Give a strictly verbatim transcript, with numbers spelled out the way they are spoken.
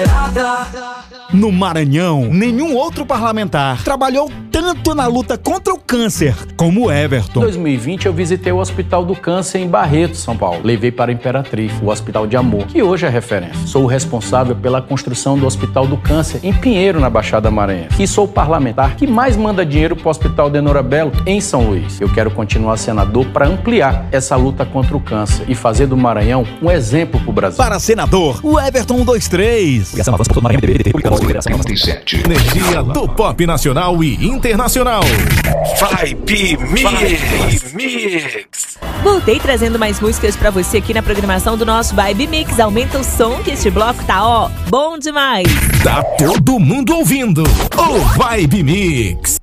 No Maranhão, nenhum outro parlamentar trabalhou tanto na luta contra o câncer como o Everton. Em dois mil e vinte, eu visitei o Hospital do Câncer em Barreto, São Paulo. Levei para a Imperatriz, o Hospital de Amor, que hoje é referência. Sou o responsável pela construção do Hospital do Câncer em Pinheiro, na Baixada Maranhense. E sou o parlamentar que mais manda dinheiro para o Hospital Denora Belo, em São Luís. Eu quero continuar senador para ampliar essa luta contra o câncer e fazer do Maranhão um exemplo para o Brasil. Para senador, o Everton cento e vinte e três. Energia do pop nacional e internacional. Vibe Mix. Mix. Voltei trazendo mais músicas pra você aqui na programação do nosso Vibe Mix. Aumenta o som que este bloco tá, ó, bom demais. Tá todo mundo ouvindo o Vibe Mix.